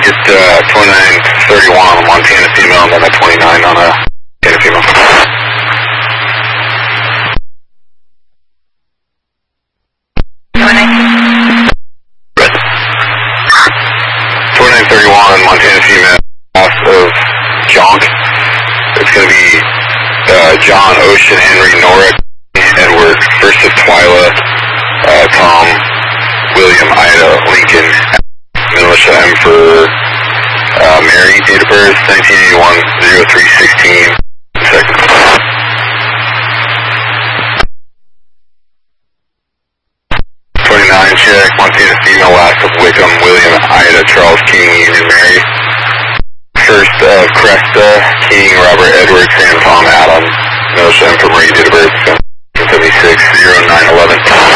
get 2931 on a Montana female, and then a 29 on a Montana female. Red. 2931 Montana female, off of Jonk. It's going to be John, Ocean, Henry, Nora, Edward, first of Twyla, Tom, William, Ida, Lincoln, Militia M for Mary, date of birth 1981-03-16, second. Check, Montana female, last of Wickham, William, Ida, Charles, King, Union, Mary. First of Cresta, King, Robert, Edward, Sam, Tom, Adam, Militia M for Marie, date of birth 76-09-11.